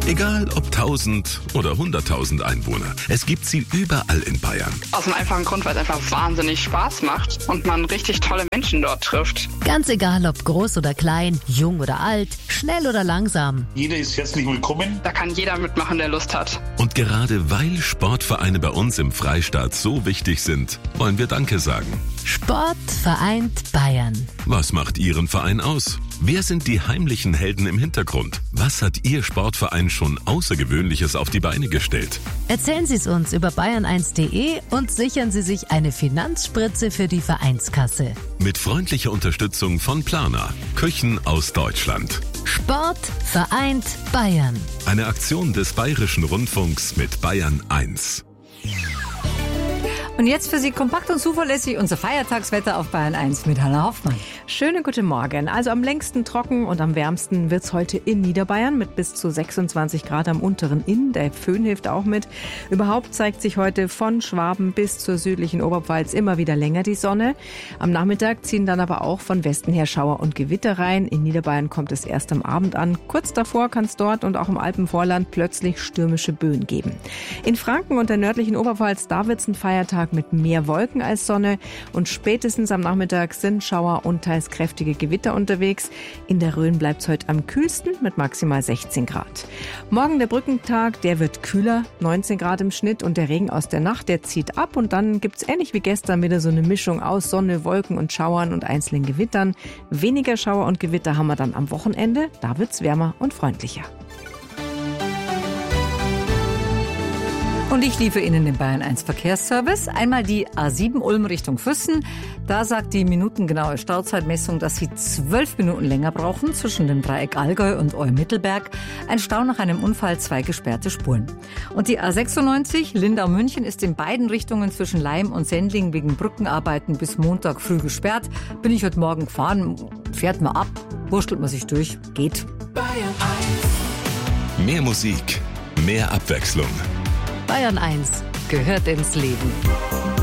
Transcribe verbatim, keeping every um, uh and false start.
Egal ob tausend oder hunderttausend Einwohner, es gibt sie überall in Bayern. Aus einem einfachen Grund, weil es einfach wahnsinnig Spaß macht und man richtig tolle Menschen dort trifft. Ganz egal, ob groß oder klein, jung oder alt, schnell oder langsam. Jeder ist herzlich willkommen. Da kann jeder mitmachen, der Lust hat. Und gerade weil Sportvereine bei uns im Freistaat so wichtig sind, wollen wir Danke sagen. Sport vereint Bayern. Was macht Ihren Verein aus? Wer sind die heimlichen Helden im Hintergrund? Was hat Ihr Sportverein schon Außergewöhnliches auf die Beine gestellt? Erzählen Sie es uns über bayern eins punkt de und sichern Sie sich eine Finanzspritze für die Vereinskasse. Mit freundlicher Unterstützung von Plana, Küchen aus Deutschland. Sport vereint Bayern. Eine Aktion des Bayerischen Rundfunks mit Bayern eins. Und jetzt für Sie kompakt und zuverlässig unser Feiertagswetter auf Bayern eins mit Hannah Hoffmann. Schönen guten Morgen. Also am längsten trocken und am wärmsten wird's heute in Niederbayern mit bis zu sechsundzwanzig Grad am unteren Inn. Der Föhn hilft auch mit. Überhaupt zeigt sich heute von Schwaben bis zur südlichen Oberpfalz immer wieder länger die Sonne. Am Nachmittag ziehen dann aber auch von Westen her Schauer und Gewitter rein. In Niederbayern kommt es erst am Abend an. Kurz davor kann es dort und auch im Alpenvorland plötzlich stürmische Böen geben. In Franken und der nördlichen Oberpfalz, da wird's ein Feiertag mit mehr Wolken als Sonne und spätestens am Nachmittag sind Schauer und teils kräftige Gewitter unterwegs. In der Rhön bleibt es heute am kühlsten mit maximal sechzehn Grad. Morgen der Brückentag, der wird kühler, neunzehn Grad im Schnitt und der Regen aus der Nacht, der zieht ab und dann gibt es ähnlich wie gestern wieder so eine Mischung aus Sonne, Wolken und Schauern und einzelnen Gewittern. Weniger Schauer und Gewitter haben wir dann am Wochenende, da wird es wärmer und freundlicher. Und ich liefere Ihnen den Bayern eins Verkehrsservice. Einmal die A sieben Ulm Richtung Füssen. Da sagt die minutengenaue Stauzeitmessung, dass Sie zwölf Minuten länger brauchen zwischen dem Dreieck Allgäu und Eumittelberg. Ein Stau nach einem Unfall, zwei gesperrte Spuren. Und die A sechsundneunzig Lindau-München ist in beiden Richtungen zwischen Laim und Sendling wegen Brückenarbeiten bis Montag früh gesperrt. Bin ich heute Morgen gefahren, fährt man ab, wurstelt man sich durch, geht. Bayern eins. Mehr Musik, mehr Abwechslung. Bayern eins gehört ins Leben.